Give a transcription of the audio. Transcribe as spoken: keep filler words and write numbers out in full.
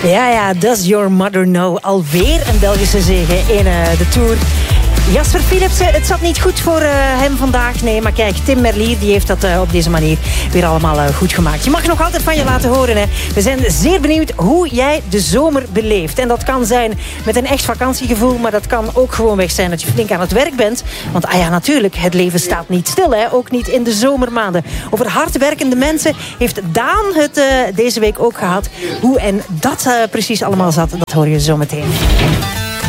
Ja, ja, Does Your Mother Know? Alweer een Belgische zege in uh, de Tour. Jasper Philipsen, het zat niet goed voor uh, hem vandaag. Nee, maar kijk, Tim Merlier die heeft dat uh, op deze manier weer allemaal uh, goed gemaakt. Je mag nog altijd van je laten horen. Hè. We zijn zeer benieuwd hoe jij de zomer beleeft. En dat kan zijn met een echt vakantiegevoel, maar dat kan ook gewoonweg zijn dat je flink aan het werk bent. Want ah ja, natuurlijk, het leven staat niet stil. Hè. Ook niet in de zomermaanden. Over hardwerkende mensen heeft Daan het uh, deze week ook gehad. Hoe en dat uh, precies allemaal zat, dat hoor je zo meteen.